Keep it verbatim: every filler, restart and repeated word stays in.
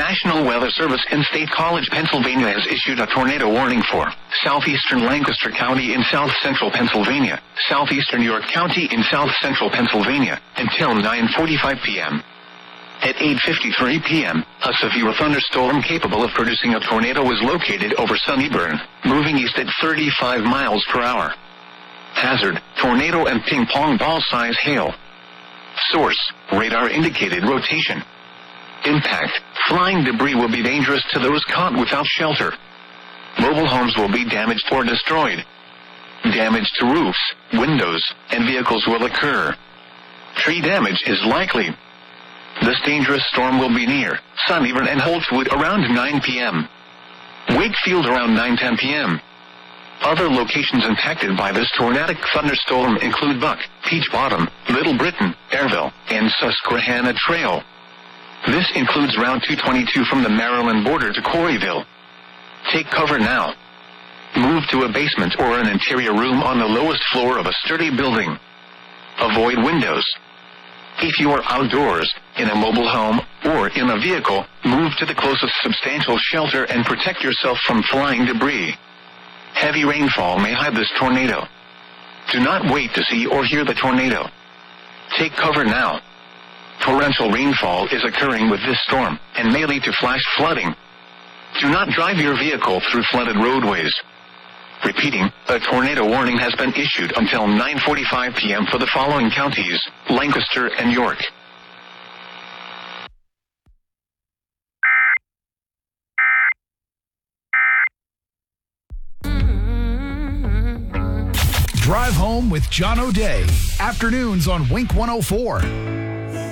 National Weather Service in State College, Pennsylvania has issued a tornado warning for southeastern Lancaster County in south-central Pennsylvania, southeastern York County in south-central Pennsylvania, until nine forty-five p.m. At eight fifty-three p.m., a severe thunderstorm capable of producing a tornado was located over Sunnyburn, moving east at thirty-five miles per hour. Hazard, tornado and ping-pong ball-size hail. Source, radar indicated rotation. Impact, flying debris will be dangerous to those caught without shelter. Mobile homes will be damaged or destroyed. Damage to roofs, windows, and vehicles will occur. Tree damage is likely. This dangerous storm will be near Sunnyburn and Holtswood around nine p.m. Wakefield around nine ten p.m. Other locations impacted by this tornadic thunderstorm include Buck, Peach Bottom, Little Britain, Airville, and Susquehanna Trail. This includes Route two twenty-two from the Maryland border to Corryville. Take cover now. Move to a basement or an interior room on the lowest floor of a sturdy building. Avoid windows. If you are outdoors, in a mobile home, or in a vehicle, move to the closest substantial shelter and protect yourself from flying debris. Heavy rainfall may hide this tornado. Do not wait to see or hear the tornado. Take cover now. Torrential rainfall is occurring with this storm and may lead to flash flooding. Do not drive your vehicle through flooded roadways. Repeating, a tornado warning has been issued until nine forty-five p.m. for the following counties: Lancaster and York. Drive home with John O'Day. Afternoons on Wink one oh four.